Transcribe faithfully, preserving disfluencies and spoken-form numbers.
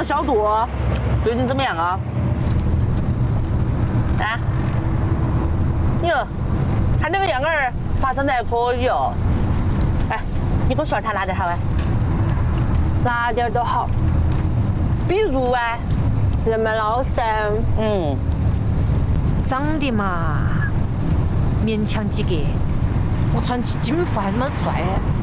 个小杜最近怎么样啊？啊？哟，他那个样儿发展的还可以哦。哎，你给我说他哪点好啊？ 哪点都好， 比如啊， 人们老实， 嗯， 长得嘛勉强及格。我穿起金服还是蛮帅的。